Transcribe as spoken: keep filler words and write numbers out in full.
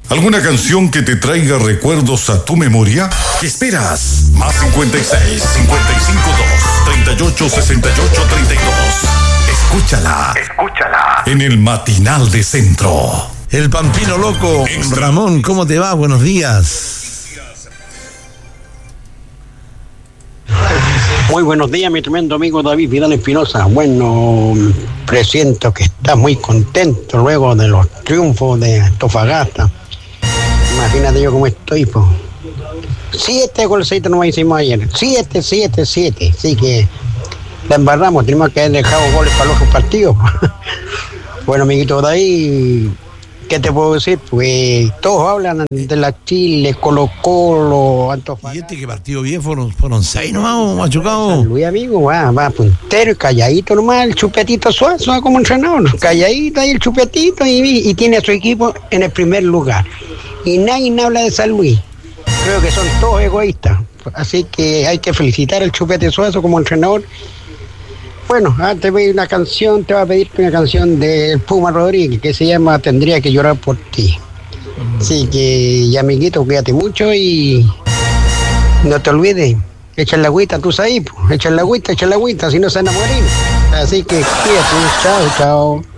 ¿Alguna canción que te traiga recuerdos a tu memoria? ¿Qué esperas? Más cincuenta y seis, cincuenta y cinco, dos, treinta y ocho, sesenta y ocho, treinta y dos. Escúchala. Escúchala. En el matinal de Centro. El Pampino Loco. Extra. Ramón, ¿cómo te va? Buenos días. Muy buenos días, mi tremendo amigo David Vidal Espinosa. Bueno, presiento que está muy contento luego de los triunfos de Antofagasta. Imagínate yo cómo estoy, pues. Siete golcitos nomás hicimos ayer. Siete, siete, siete. Así que la embarramos. Tenemos que haber dejado goles para los otros partidos. Bueno, amiguito de ahí, ¿qué te puedo decir? Pues todos hablan de la Chile, Colo Colo, Antofagasta. ¿Y este que partido bien? Fueron, fueron seis nomás, machucado. Luis, amigo, va, va puntero y calladito nomás, el Chupetito Suazo como entrenador. Calladito ahí el Chupetito y, y tiene a su equipo en el primer lugar. Y nadie habla de San Luis. Creo que son todos egoístas. Así que hay que felicitar al Chupete Suazo como entrenador. Bueno, ah, te voy a pedir una canción, te voy a pedir una canción del Puma Rodríguez que se llama Tendría que llorar por ti. Así que, ya amiguito, cuídate mucho y no te olvides, echa la agüita, tú sabes, echa la agüita, echa la agüita, si no se van a morir. Así que cuídate, chao, chao.